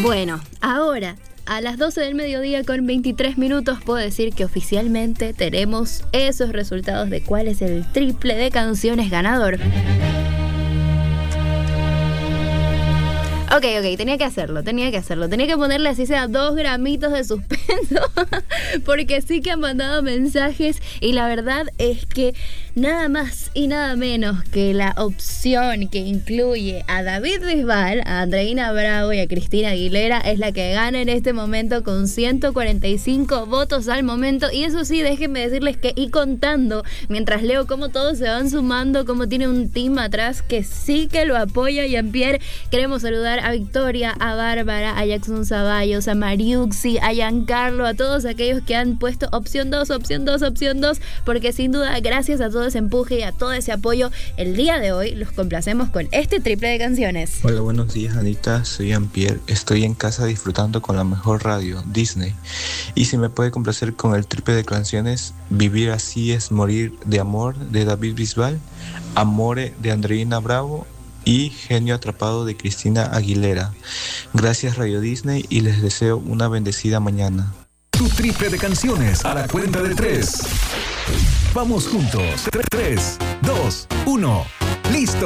Bueno, ahora a las 12 del mediodía con 23 minutos puedo decir que oficialmente tenemos esos resultados de cuál es el triple de canciones ganador. Ok, tenía que hacerlo. Tenía que ponerle así sea 2 gramitos de suspenso, porque sí que han mandado mensajes y la verdad es que nada más y nada menos que la opción que incluye a David Bisbal, a Andreina Bravo y a Cristina Aguilera es la que gana en este momento con 145 votos al momento. Y eso sí, déjenme decirles que y contando, mientras leo cómo todos se van sumando, cómo tiene un team atrás que sí que lo apoya. Jean-Pierre, queremos saludar a Victoria, a Bárbara, a Jackson Zavallos, a Mariuxi, a Giancarlo, a todos aquellos que han puesto opción 2, porque sin duda, gracias a todo ese empuje y a todo ese apoyo, el día de hoy los complacemos con este triple de canciones. Hola, buenos días, Anita, soy Jean-Pierre, estoy en casa disfrutando con la mejor radio, Disney, y si me puede complacer con el triple de canciones, Vivir así es morir de amor, de David Bisbal, Amore, de Andreina Bravo, y Genio atrapado, de Cristina Aguilera. Gracias, Radio Disney, y les deseo una bendecida mañana. Tu triple de canciones a la cuenta de 3. Vamos juntos. 3, 2, 1. ¡Listo!